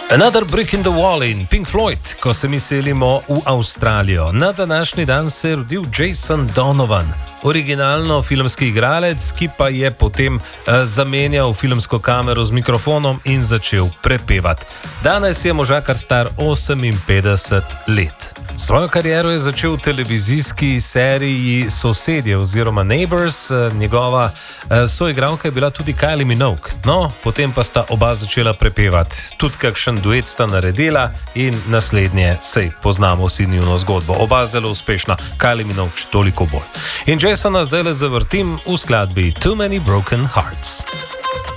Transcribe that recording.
Another Brick in the Wall in Pink Floyd, ko se mi selimo v Avstralijo. Na današnji dan se je rodil Jason Donovan, originalno filmski igralec, ki pa je potem zamenjal filmsko kamero z mikrofonom in začel prepevati. Danes je možakar star 58 let. Svojo kariero je začel v televizijski seriji Sosedje oziroma Neighbours, njegova soigralka je bila tudi Kylie Minogue. No, potem pa sta oba začela prepevati. Tudi kakšen duet sta naredila in naslednje, sej poznamo vsi njuno zgodbo. Oba zelo uspešna, Kylie Minogue še toliko bolj. In Jasona zdaj le zavrtim v skladbi Too Many Broken Hearts.